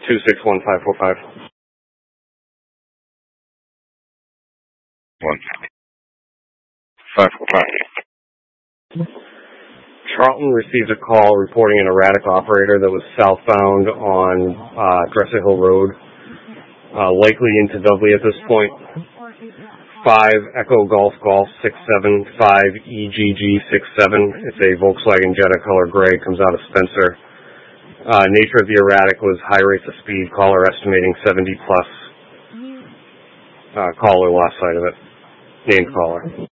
261-545. 545. Charlton received a call reporting an erratic operator that was southbound on Dresser Hill Road, likely into Dudley at this point. 5 Echo Golf Golf 675 EGG 67. It's a Volkswagen Jetta color gray, comes out of Spencer. Nature of the erratic was high rates of speed, caller estimating 70 plus. Caller lost sight of it. Named caller.